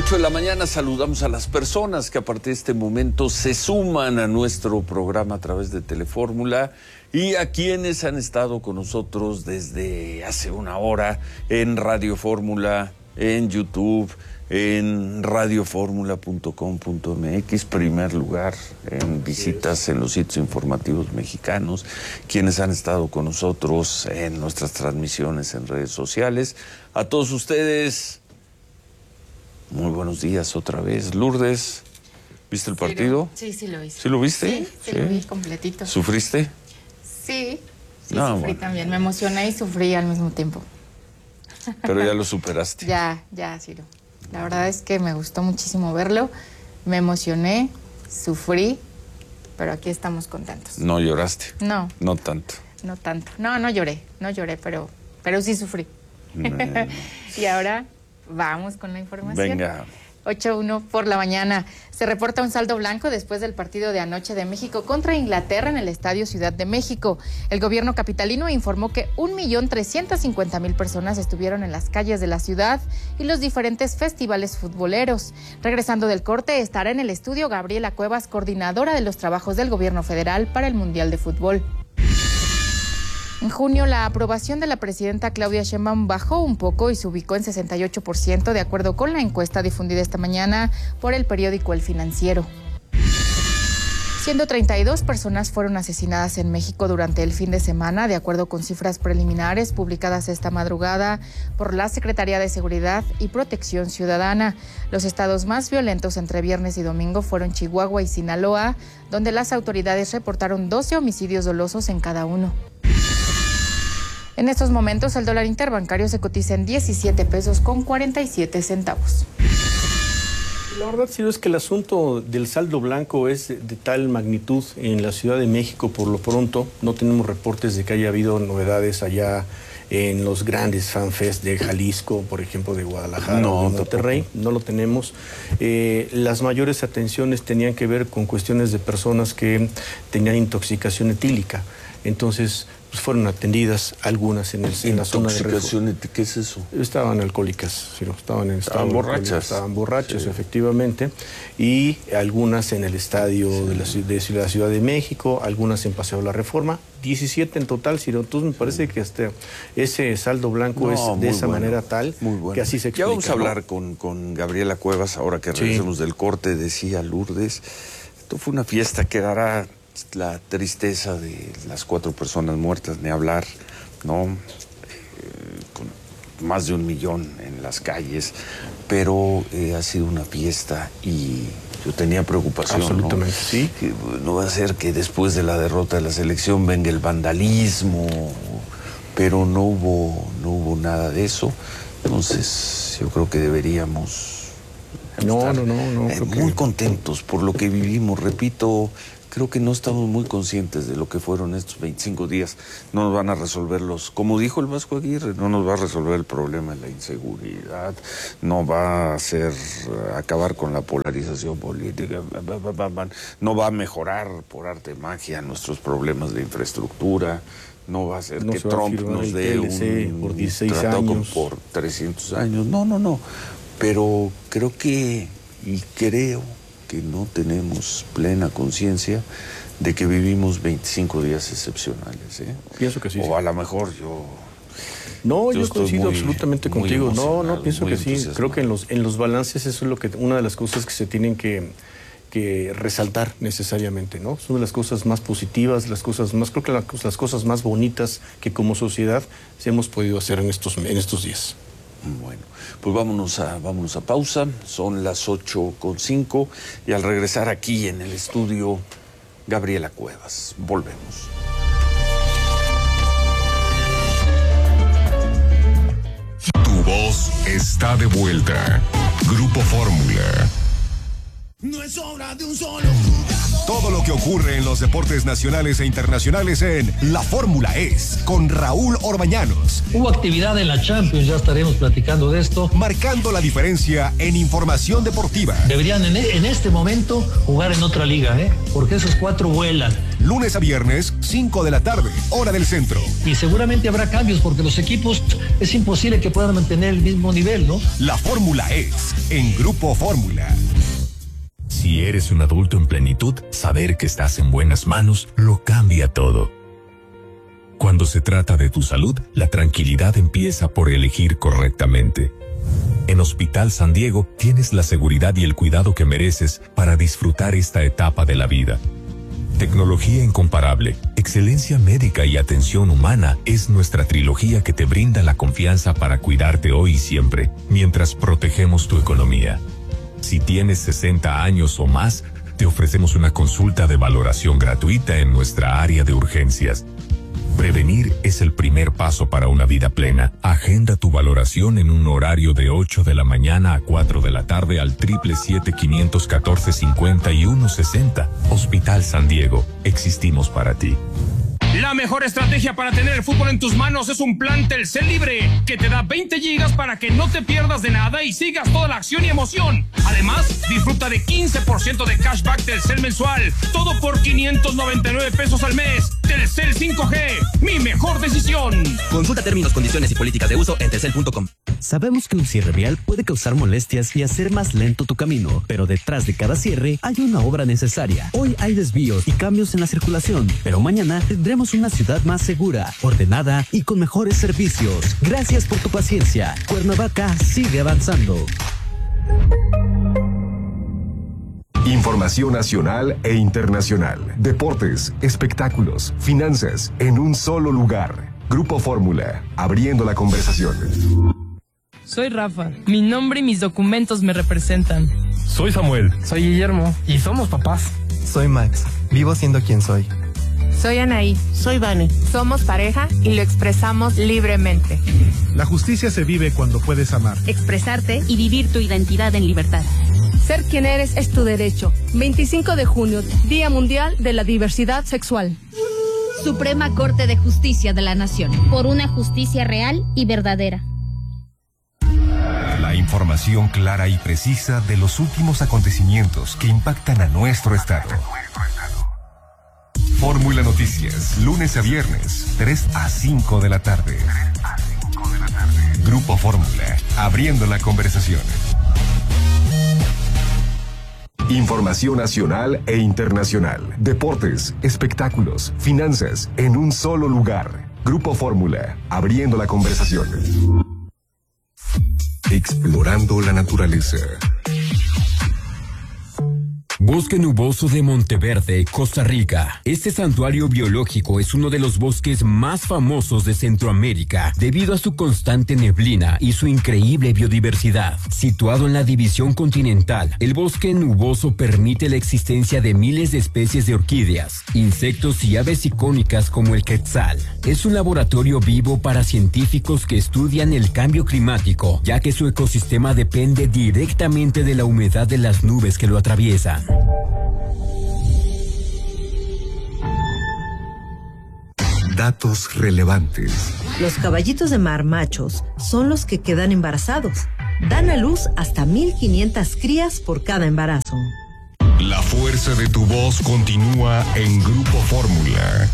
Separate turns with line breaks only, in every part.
8 de la mañana saludamos a las personas que a partir de este momento se suman a nuestro programa a través de Telefórmula y a quienes han estado con nosotros desde hace una hora en Radio Fórmula, en YouTube, en radioformula.com.mx, primer lugar en visitas en los sitios informativos mexicanos, quienes han estado con nosotros en nuestras transmisiones en redes sociales. A todos ustedes, muy buenos días otra vez. Lourdes, ¿viste el partido?
Sí, sí lo hice.
¿Sí lo viste?
Sí, lo vi completito.
¿Sufriste?
Sí,
No,
sufrí también. Me emocioné y sufrí al mismo tiempo.
Pero ya lo superaste.
Ya, Ciro. La verdad es que me gustó muchísimo verlo. Me emocioné, sufrí, pero aquí estamos contentos.
¿No lloraste?
No.
No tanto.
No tanto. No lloré, pero sí sufrí. Y ahora vamos con la información.
Venga.
8-1 por la mañana. Se reporta un saldo blanco después del partido de anoche de México contra Inglaterra en el Estadio Ciudad de México. El gobierno capitalino informó que 1.350.000 personas estuvieron en las calles de la ciudad y los diferentes festivales futboleros. Regresando del corte, estará en el estudio Gabriela Cuevas, coordinadora de los trabajos del gobierno federal para el Mundial de Fútbol. En junio, la aprobación de la presidenta Claudia Sheinbaum bajó un poco y se ubicó en 68%, de acuerdo con la encuesta difundida esta mañana por el periódico El Financiero. 132 personas fueron asesinadas en México durante el fin de semana, de acuerdo con cifras preliminares publicadas esta madrugada por la Secretaría de Seguridad y Protección Ciudadana. Los estados más violentos entre viernes y domingo fueron Chihuahua y Sinaloa, donde las autoridades reportaron 12 homicidios dolosos en cada uno. En estos momentos, el dólar interbancario se cotiza en 17 pesos con 47 centavos.
La verdad, sí, es que el asunto del saldo blanco es de tal magnitud en la Ciudad de México. Por lo pronto, no tenemos reportes de que haya habido novedades allá en los grandes fanfest de Jalisco, por ejemplo, de Guadalajara, de Monterrey. No lo tenemos. Las mayores atenciones tenían que ver con cuestiones de personas que tenían intoxicación etílica. Entonces, pues fueron atendidas algunas en la zona de
¿Intoxicación? ¿Qué es eso?
Estaban alcohólicas, estaban en estado
borrachas.
Estaban borrachas,
sí,
efectivamente, y algunas en el estadio de la Ciudad de México, algunas en Paseo de la Reforma, 17 en total, Ciro. Entonces me parece que ese saldo blanco es de esa manera tal que así se explica.
Ya vamos a hablar con Gabriela Cuevas, ahora que regresemos del corte. Decía Lourdes, esto fue una fiesta que dará la tristeza de las 4 personas muertas, ni hablar, ¿no? Con más de 1 millón en las calles, pero ha sido una fiesta y yo tenía preocupación.
Absolutamente, ¿no? Sí.
Que no va a ser que después de la derrota de la selección venga el vandalismo, pero no hubo nada de eso. Entonces yo creo que deberíamos estar muy contentos por lo que vivimos. Repito, creo que no estamos muy conscientes de lo que fueron estos 25 días. No nos van a resolver como dijo el Vasco Aguirre, no nos va a resolver el problema de la inseguridad, no va a acabar con la polarización política, no va a mejorar por arte de magia nuestros problemas de infraestructura, no va a hacer que Trump nos dé un
por 16
tratado
años.
por 300 años. No. Pero creo que no tenemos plena conciencia de que vivimos 25 días excepcionales, ¿eh?
Pienso que sí.
O a lo mejor yo
coincido absolutamente contigo. No, pienso que sí. Creo que en los balances eso es una de las cosas que se tienen que resaltar necesariamente, ¿no? Son de las cosas más positivas, las cosas más bonitas que como sociedad hemos podido hacer en estos días.
Bueno, pues vámonos a pausa. Son las 8:05 y al regresar aquí en el estudio, Gabriela Cuevas. Volvemos.
Tu voz está de vuelta. Grupo Fórmula. No es obra de un solo jugador. Todo lo que ocurre en los deportes nacionales e internacionales en La Fórmula es con Raúl Orbañanos.
Hubo actividad en la Champions, ya estaremos platicando de esto.
Marcando la diferencia en información deportiva.
Deberían en este momento jugar en otra liga, porque esos 4 vuelan.
Lunes a viernes, 5 de la tarde, hora del centro.
Y seguramente habrá cambios porque los equipos es imposible que puedan mantener el mismo nivel, ¿no?
La Fórmula es en Grupo Fórmula.
Si eres un adulto en plenitud, saber que estás en buenas manos lo cambia todo. Cuando se trata de tu salud, la tranquilidad empieza por elegir correctamente. En Hospital San Diego tienes la seguridad y el cuidado que mereces para disfrutar esta etapa de la vida. Tecnología incomparable, excelencia médica y atención humana es nuestra trilogía que te brinda la confianza para cuidarte hoy y siempre, mientras protegemos tu economía. Si tienes 60 años o más, te ofrecemos una consulta de valoración gratuita en nuestra área de urgencias. Prevenir es el primer paso para una vida plena. Agenda tu valoración en un horario de 8 de la mañana a 4 de la tarde al 777-514-5160. Hospital San Diego, existimos para ti.
La mejor estrategia para tener el fútbol en tus manos es un plan Telcel Libre que te da 20 gigas para que no te pierdas de nada y sigas toda la acción y emoción. Además, disfruta de 15% de cashback Telcel mensual. Todo por 599 pesos al mes. Telcel 5G, mi mejor decisión.
Consulta términos, condiciones y políticas de uso en telcel.com.
Sabemos que un cierre vial puede causar molestias y hacer más lento tu camino, pero detrás de cada cierre hay una obra necesaria. Hoy hay desvíos y cambios en la circulación, pero mañana tendremos una ciudad más segura, ordenada y con mejores servicios. Gracias por tu paciencia. Cuernavaca sigue avanzando.
Información nacional e internacional. Deportes, espectáculos, finanzas, en un solo lugar. Grupo Fórmula, abriendo la conversación.
Soy Rafa. Mi nombre y mis documentos me representan.
Soy Samuel.
Soy Guillermo.
Y somos papás.
Soy Max. Vivo siendo quien soy.
Soy Anaí.
Soy Vane.
Somos pareja y lo expresamos libremente.
La justicia se vive cuando puedes amar,
expresarte y vivir tu identidad en libertad.
Ser quien eres es tu derecho. 25 de junio, Día Mundial de la Diversidad Sexual.
Suprema Corte de Justicia de la Nación. Por una justicia real y verdadera.
La información clara y precisa de los últimos acontecimientos que impactan a nuestro estado. Fórmula Noticias, lunes a viernes, 3 a 5 de la tarde. Grupo Fórmula, abriendo la conversación. Información nacional e internacional. Deportes, espectáculos, finanzas, en un solo lugar. Grupo Fórmula, abriendo la conversación. Explorando la naturaleza.
Bosque Nuboso de Monteverde, Costa Rica. Este santuario biológico es uno de los bosques más famosos de Centroamérica debido a su constante neblina y su increíble biodiversidad. Situado en la división continental, el bosque nuboso permite la existencia de miles de especies de orquídeas, insectos y aves icónicas como el quetzal. Es un laboratorio vivo para científicos que estudian el cambio climático, ya que su ecosistema depende directamente de la humedad de las nubes que lo atraviesan.
Datos relevantes.
Los caballitos de mar machos son los que quedan embarazados. Dan a luz hasta 1,500 crías por cada embarazo.
La fuerza de tu voz continúa en Grupo Fórmula.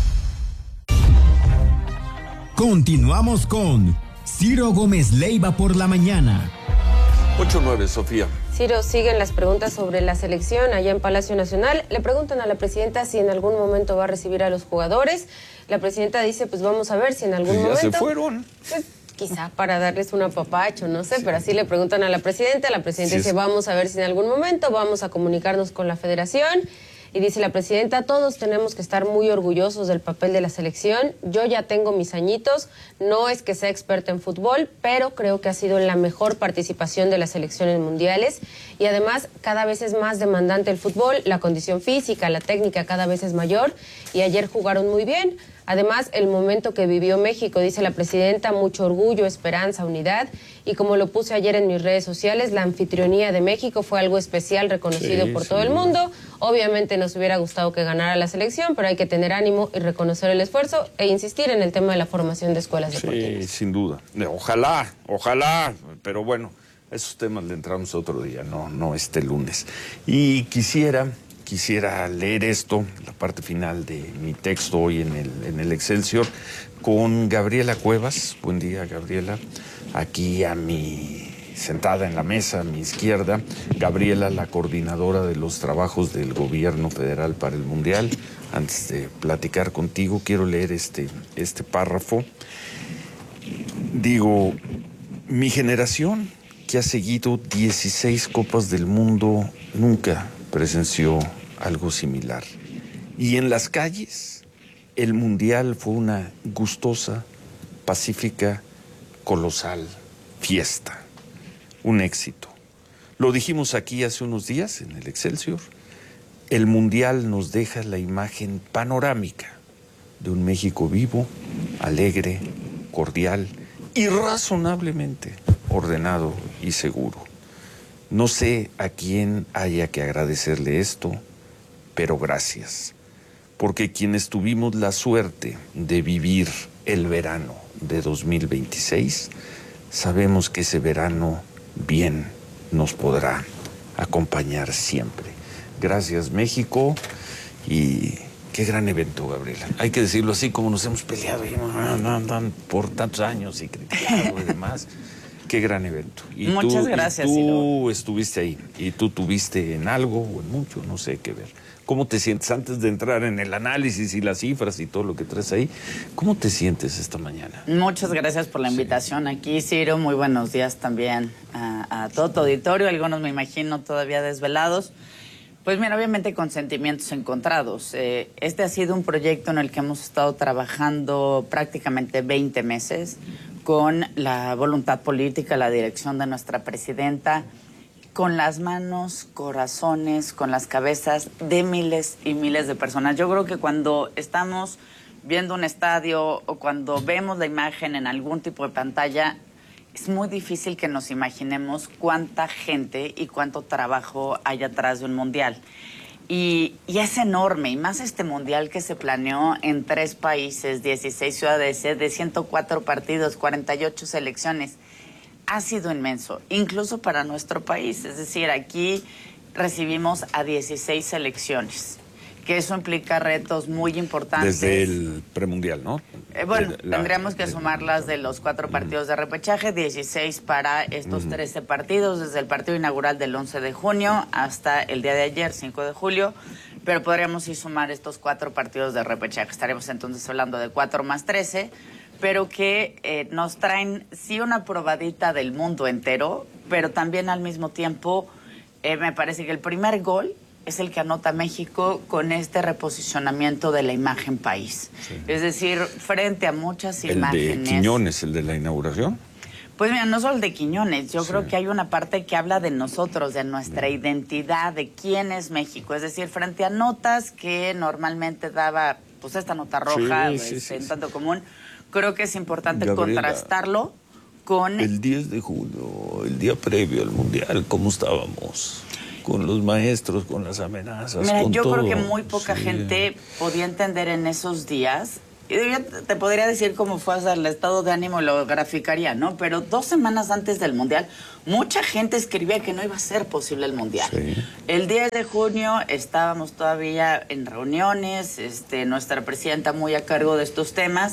Continuamos con Ciro Gómez Leiva por la mañana.
8-9, Sofía.
Ciro, siguen las preguntas sobre la selección allá en Palacio Nacional. Le preguntan a la presidenta si en algún momento va a recibir a los jugadores. La presidenta dice, pues vamos a ver si en algún momento...
Ya se fueron.
Pues, quizá para darles un apapacho, no sé, pero así le preguntan a la presidenta dice, vamos a ver si en algún momento vamos a comunicarnos con la federación. Y dice la presidenta, todos tenemos que estar muy orgullosos del papel de la selección. Yo ya tengo mis añitos, no es que sea experta en fútbol, pero creo que ha sido la mejor participación de la selección en mundiales. Y además, cada vez es más demandante el fútbol, la condición física, la técnica cada vez es mayor. Y ayer jugaron muy bien. Además, el momento que vivió México, dice la presidenta, mucho orgullo, esperanza, unidad, y como lo puse ayer en mis redes sociales, la anfitrionía de México fue algo especial, reconocido por todo el mundo. Obviamente nos hubiera gustado que ganara la selección, pero hay que tener ánimo y reconocer el esfuerzo e insistir en el tema de la formación de escuelas deportivas.
Sí, sin duda. Ojalá, pero bueno, esos temas le entramos otro día, no este lunes. Y quisiera leer esto, la parte final de mi texto hoy en el Excelsior, con Gabriela Cuevas. Buen día, Gabriela. Aquí sentada en la mesa a mi izquierda, Gabriela, la coordinadora de los trabajos del gobierno federal para el Mundial. Antes de platicar contigo, quiero leer este párrafo. Digo, mi generación, que ha seguido 16 Copas del Mundo, nunca presenció algo similar. Y en las calles, el Mundial fue una gustosa, pacífica, colosal fiesta. Un éxito. Lo dijimos aquí hace unos días en el Excelsior. El Mundial nos deja la imagen panorámica de un México vivo, alegre, cordial y razonablemente ordenado y seguro. No sé a quién haya que agradecerle esto, pero gracias. Porque quienes tuvimos la suerte de vivir el verano de 2026, sabemos que ese verano bien nos podrá acompañar siempre. Gracias, México, y qué gran evento, Gabriela. Hay que decirlo así, como nos hemos peleado por tantos años y criticado y demás. Qué gran evento. Y
muchas gracias.
Tú estuviste ahí, y tú tuviste en algo o en mucho, no sé qué ver. ¿Cómo te sientes antes de entrar en el análisis y las cifras y todo lo que traes ahí? ¿Cómo te sientes esta mañana?
Muchas gracias por la invitación aquí, Ciro. Muy buenos días también a todo tu auditorio. Algunos me imagino todavía desvelados. Pues mira, obviamente con sentimientos encontrados. Este ha sido un proyecto en el que hemos estado trabajando prácticamente 20 meses con la voluntad política, la dirección de nuestra presidenta, con las manos, corazones, con las cabezas de miles y miles de personas. Yo creo que cuando estamos viendo un estadio o cuando vemos la imagen en algún tipo de pantalla, es muy difícil que nos imaginemos cuánta gente y cuánto trabajo hay atrás de un mundial. Y es enorme, y más este mundial que se planeó en 3 países, 16 ciudades, de 104 partidos, 48 selecciones. Ha sido inmenso, incluso para nuestro país. Es decir, aquí recibimos a 16 selecciones, que eso implica retos muy importantes.
Desde el premundial, ¿no?
Bueno, tendríamos que sumar las de los 4 partidos de repechaje, 16 para estos 13 partidos, desde el partido inaugural del 11 de junio hasta el día de ayer, 5 de julio, pero podríamos sí sumar estos 4 partidos de repechaje. Estaremos entonces hablando de 4 más 13, pero que nos traen sí una probadita del mundo entero, pero también al mismo tiempo me parece que el primer gol es el que anota México con este reposicionamiento de la imagen país. Sí. Es decir, frente a muchas imágenes.
¿El de Quiñones, el de la inauguración?
Pues mira, no solo el de Quiñones, yo creo que hay una parte que habla de nosotros, de nuestra identidad, de quién es México. Es decir, frente a notas que normalmente daba, pues esta nota roja, en tanto común, creo que es importante Gabriela, contrastarlo con...
El 10 de julio, el día previo al Mundial, ¿cómo estábamos? Con los maestros, con las amenazas,
mira,
con
yo
todo.
Creo que muy poca gente podía entender en esos días. Y yo te podría decir cómo fue, o sea, el estado de ánimo lo graficaría, ¿no? Pero 2 semanas antes del Mundial, mucha gente escribía que no iba a ser posible el Mundial. Sí. El 10 de junio estábamos todavía en reuniones, nuestra presidenta muy a cargo de estos temas,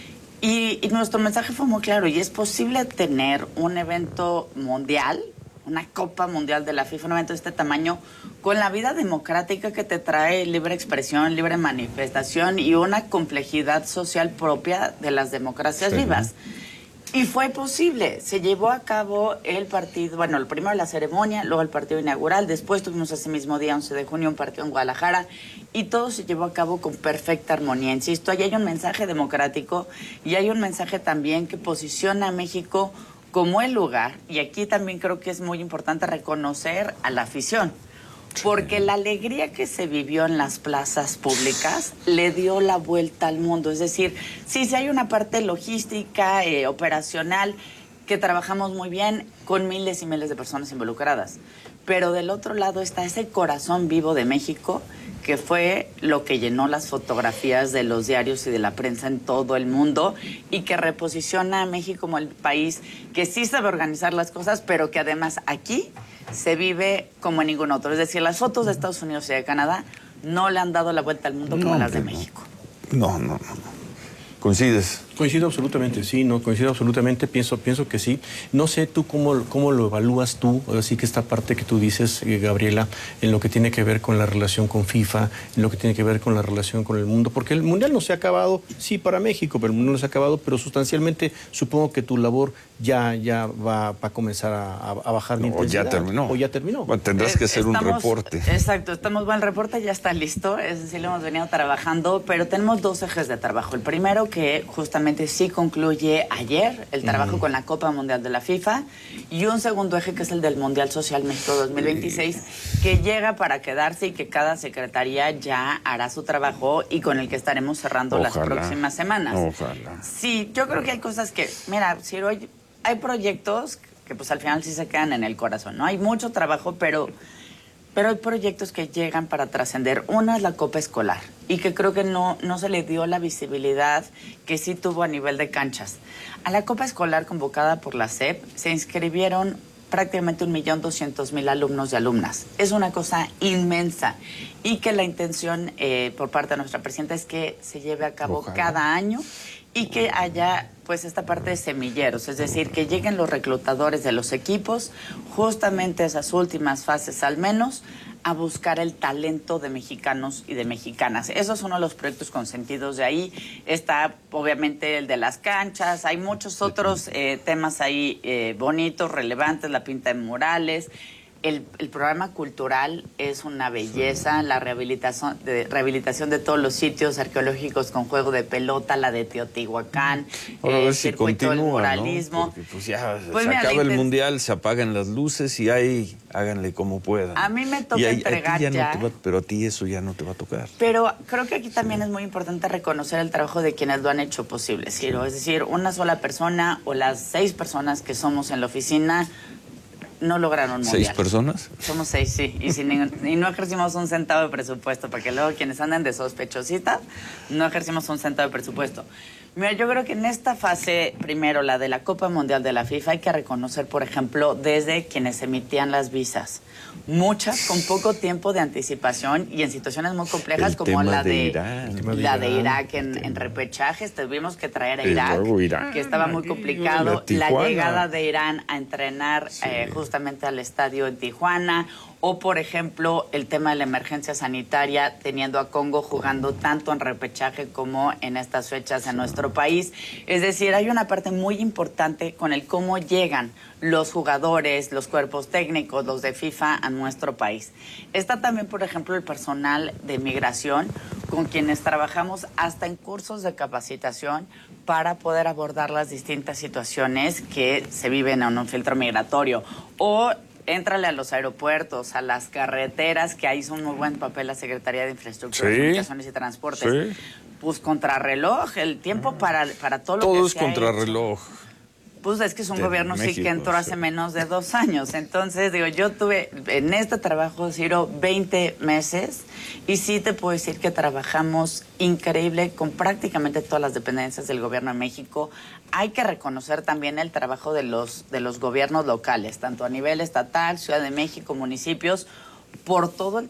y nuestro mensaje fue muy claro, y es posible tener un evento mundial, una Copa Mundial de la FIFA, un evento de este tamaño, con la vida democrática que te trae libre expresión, libre manifestación y una complejidad social propia de las democracias vivas. Y fue posible, se llevó a cabo el partido, bueno, el primero la ceremonia, luego el partido inaugural, después tuvimos ese mismo día, 11 de junio, un partido en Guadalajara, y todo se llevó a cabo con perfecta armonía. Insisto, ahí hay un mensaje democrático y hay un mensaje también que posiciona a México como el lugar, y aquí también creo que es muy importante reconocer a la afición, porque la alegría que se vivió en las plazas públicas le dio la vuelta al mundo. Es decir, sí hay una parte logística, operacional, que trabajamos muy bien con miles y miles de personas involucradas. Pero del otro lado está ese corazón vivo de México, que fue lo que llenó las fotografías de los diarios y de la prensa en todo el mundo y que reposiciona a México como el país que sí sabe organizar las cosas, pero que además aquí se vive como en ningún otro. Es decir, las fotos de Estados Unidos y de Canadá no le han dado la vuelta al mundo como las de México.
No. ¿Coincides?
Coincido absolutamente, sí, no, coincido absolutamente, pienso que sí. No sé tú cómo lo evalúas tú, así que esta parte que tú dices, Gabriela, en lo que tiene que ver con la relación con FIFA, en lo que tiene que ver con la relación con el mundo, porque el Mundial no se ha acabado, sí, para México, pero el Mundial no se ha acabado, pero sustancialmente supongo que tu labor ya va a comenzar a bajar de intensidad.
O ya terminó. Bueno, tendrás que hacer un reporte.
Exacto, el reporte ya está listo, es decir, lo hemos venido trabajando, pero tenemos dos ejes de trabajo. El primero, que justamente sí concluye ayer el trabajo con la Copa Mundial de la FIFA, y un segundo eje que es el del Mundial Social México 2026, que llega para quedarse y que cada secretaría ya hará su trabajo y con el que estaremos cerrando las próximas semanas.
Ojalá.
Sí, yo creo que hay cosas que, mira, Ciro, hay proyectos que pues al final sí se quedan en el corazón, ¿no? Hay mucho trabajo, pero hay proyectos que llegan para trascender. Uno es la Copa Escolar, y que creo que no se le dio la visibilidad que sí tuvo a nivel de canchas. A la Copa Escolar convocada por la SEP se inscribieron prácticamente 1.200.000 alumnos y alumnas. Es una cosa inmensa, y que la intención por parte de nuestra presidenta es que se lleve a cabo cada año y que haya pues esta parte de semilleros, es decir, que lleguen los reclutadores de los equipos, justamente esas últimas fases al menos, a buscar el talento de mexicanos y de mexicanas. Esos son uno de los proyectos consentidos de ahí. Está obviamente el de las canchas, hay muchos otros temas ahí bonitos, relevantes, la pinta de murales. El programa cultural es una belleza, la rehabilitación de todos los sitios arqueológicos con juego de pelota, la de Teotihuacán, el circuito del muralismo.
¿No? Porque pues ya se acaba el Mundial, se apagan las luces y ahí háganle como puedan.
A mí me toca entregar ya.
Pero a ti eso ya no te va a tocar.
Pero creo que aquí también es muy importante reconocer el trabajo de quienes lo han hecho posible, Ciro. Es decir, una sola persona o las 6 personas que somos en la oficina no lograron mundial.
¿6 personas?
Somos 6, sí. Y no ejercimos un centavo de presupuesto, porque luego quienes andan de sospechositas, no ejercimos un centavo de presupuesto. Mira, yo creo que en esta fase, primero, la de la Copa Mundial de la FIFA, hay que reconocer, por ejemplo, desde quienes emitían las visas. Muchas con poco tiempo de anticipación y en situaciones muy complejas, como la de Irak en repechajes. Tuvimos que traer a Irak, que estaba muy complicado. La llegada de Irán a entrenar justamente al estadio en Tijuana. O, por ejemplo, el tema de la emergencia sanitaria, teniendo a Congo jugando tanto en repechaje como en estas fechas en nuestro país. Es decir, hay una parte muy importante con el cómo llegan los jugadores, los cuerpos técnicos, los de FIFA a nuestro país. Está también, por ejemplo, el personal de migración, con quienes trabajamos hasta en cursos de capacitación para poder abordar las distintas situaciones que se viven en un filtro migratorio. O éntrale a los aeropuertos, a las carreteras, que ahí hizo un muy buen papel la Secretaría de Infraestructura, Comunicaciones y Transportes. Sí. Pues contrarreloj, el tiempo para todo lo que
todo es contrarreloj.
Pues es que es un gobierno México, sí que entró hace menos de 2 años. Entonces, digo, yo tuve en este trabajo, Ciro, 20 meses, y sí te puedo decir que trabajamos increíble con prácticamente todas las dependencias del gobierno de México. Hay que reconocer también el trabajo de los gobiernos locales, tanto a nivel estatal, Ciudad de México, municipios, por todo el